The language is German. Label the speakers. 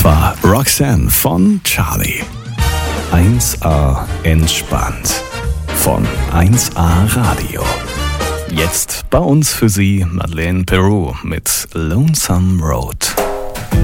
Speaker 1: Das war Roxanne von Charlie. 1A entspannt von 1A Radio. Jetzt bei uns für Sie Madeleine Peru mit Lonesome Road.